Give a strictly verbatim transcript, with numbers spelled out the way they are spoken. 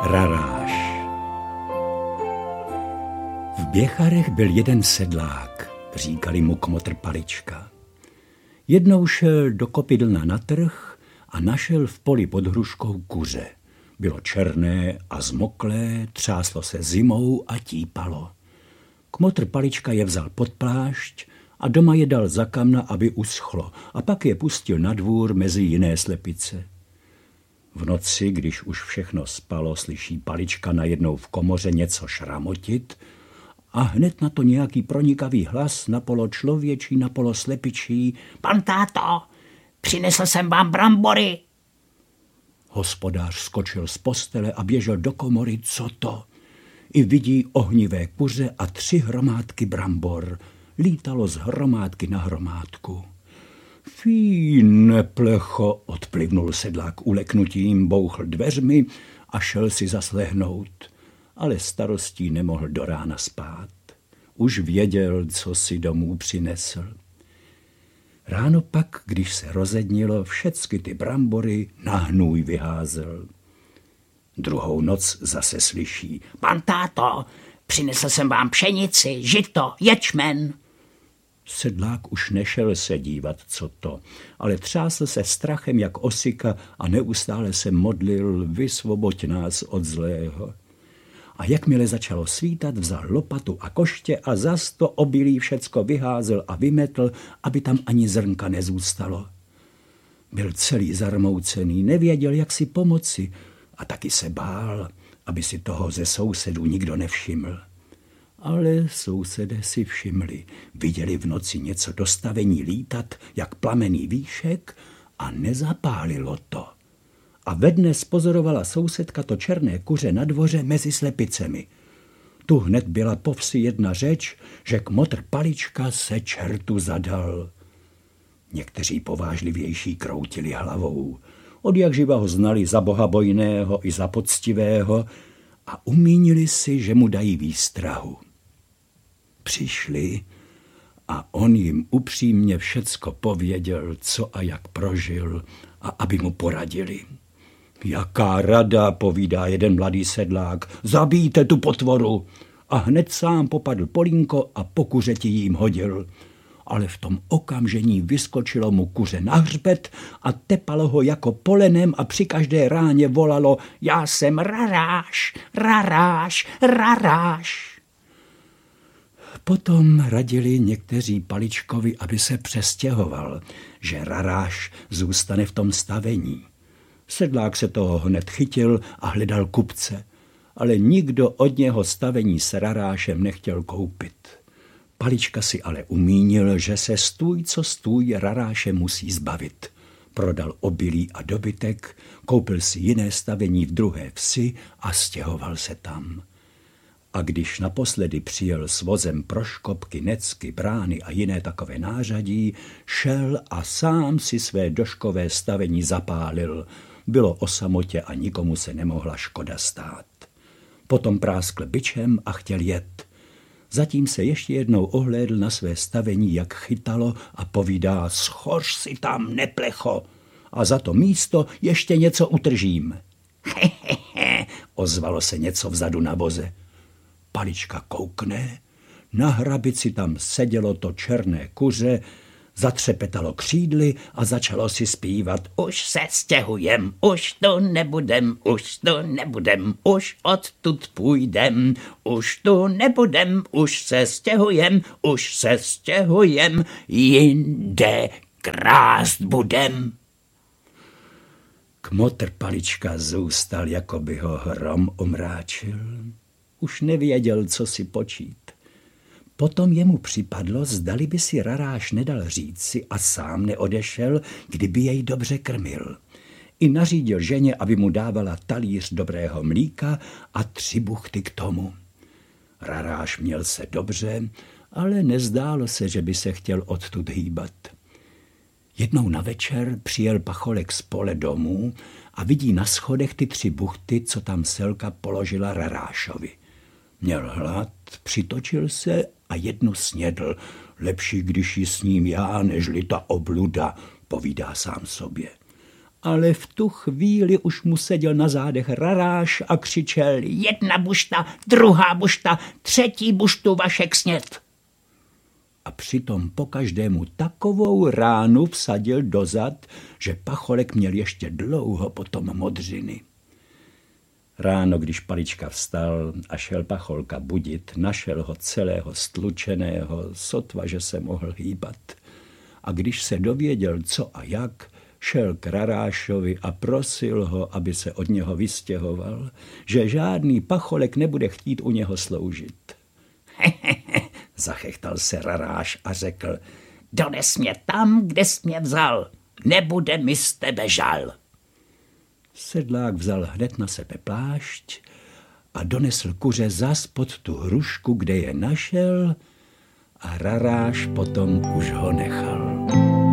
Raráš. V Běcharech byl jeden sedlák, říkali mu Kmotr Palička. Jednou šel do kopidlna na trh a našel v poli pod hruškou kuře. Bylo černé a zmoklé, třáslo se zimou a típalo. Kmotr Palička je vzal pod plášť a doma je dal za kamna, aby uschlo, a pak je pustil na dvůr mezi jiné slepice. V noci, když už všechno spalo, slyší Palička najednou v komoře něco šramotit a hned na to nějaký pronikavý hlas, napolo člověčí, napolo slepičí. Pan táto, přinesl jsem vám brambory. Hospodář skočil z postele a běžel do komory. Co to? I vidí ohnivé kuře a tři hromádky brambor. Lítalo z hromádky na hromádku. Fí, neplecho, odplivnul sedlák uleknutím, bouchl dveřmi a šel si zaslehnout. Ale starostí nemohl do rána spát. Už věděl, co si domů přinesl. Ráno pak, když se rozednilo, všecky ty brambory na hnůj vyházel. Druhou noc zase slyší. Pan táto, přinesl jsem vám pšenici, žito, ječmen. Sedlák už nešel se dívat, co to, ale třásl se strachem jak osika a neustále se modlil, vysvoboď nás od zlého. A jakmile začalo svítat, vzal lopatu a koště a zas to obilí všecko vyházel a vymetl, aby tam ani zrnka nezůstalo. Byl celý zarmoucený, nevěděl, jak si pomoci a taky se bál, aby si toho ze sousedů nikdo nevšiml. Ale sousedé si všimli, viděli v noci něco do stavení lítat, jak plamený výšek, a nezapálilo to. A ve dne spozorovala sousedka to černé kuře na dvoře mezi slepicemi. Tu hned byla po vsi jedna řeč, že Kmotr Palička se čertu zadal. Někteří povážlivější kroutili hlavou. Od jak živa ho znali za bohabojného i za poctivého a umínili si, že mu dají výstrahu. Přišli a on jim upřímně všecko pověděl, co a jak prožil, a aby mu poradili. Jaká rada, povídá jeden mladý sedlák, zabijte tu potvoru. A hned sám popadl polínko a po kuřeti jim hodil. Ale v tom okamžení vyskočilo mu kuře na hřbet a tepalo ho jako polenem a při každé ráně volalo: já jsem Raráš, Raráš, Raráš. Potom radili někteří Paličkovi, aby se přestěhoval, že Raráš zůstane v tom stavení. Sedlák se toho hned chytil a hledal kupce, ale nikdo od něho stavení s Rarášem nechtěl koupit. Palička si ale umínil, že se stůj co stůj Raráše musí zbavit. Prodal obilí a dobytek, koupil si jiné stavení v druhé vsi a stěhoval se tam. A když naposledy přijel s vozem proškopky, necky, brány a jiné takové nářadí, šel a sám si své doškové stavení zapálil. Bylo o samotě a nikomu se nemohla škoda stát. Potom práskl bičem a chtěl jet. Zatím se ještě jednou ohlédl na své stavení, jak chytalo, a povídá: schoř si tam, neplecho, a za to místo ještě něco utržím. Hehehe, ozvalo se něco vzadu na voze. Palička koukne, na hrabici tam sedělo to černé kuře, zatřepetalo křídly a začalo si zpívat: už se stěhujem, už tu nebudem, už tu nebudem, už odtud půjdem, už tu nebudem, už se stěhujem, už se stěhujem, jinde krást budem. Kmotr Palička zůstal, jako by ho hrom omráčil. Už nevěděl, co si počít. Potom jemu připadlo, zdali by si Raráš nedal říci a sám neodešel, kdyby jej dobře krmil. I nařídil ženě, aby mu dávala talíř dobrého mlíka a tři buchty k tomu. Raráš měl se dobře, ale nezdálo se, že by se chtěl odtud hýbat. Jednou na večer přijel pacholek z pole domů a vidí na schodech ty tři buchty, co tam Selka položila Rarášovi. Měl hlad, přitočil se a jednu snědl. Lepší, když ji sním já, nežli ta obluda, povídá sám sobě. Ale v tu chvíli už mu seděl na zádech Raráš a křičel: Jedna bušta, druhá bušta, třetí buštu Vašek sněd. A přitom po každému takovou ránu vsadil dozad, že Pacholek měl ještě dlouho potom modřiny. Ráno, když Palička vstal a šel Pacholka budit, našel ho celého stlučeného, sotva, že se mohl hýbat. A když se dověděl, co a jak, šel k Rarášovi a prosil ho, aby se od něho vystěhoval, že žádný Pacholek nebude chtít u něho sloužit. Zachechtal se Raráš a řekl: Dones mě tam, kde jsi mě vzal, nebude mi z tebe žal. Sedlák vzal hned na sebe plášť a donesl kuře zas pod tu hrušku, kde je našel, a Raráš potom už ho nechal.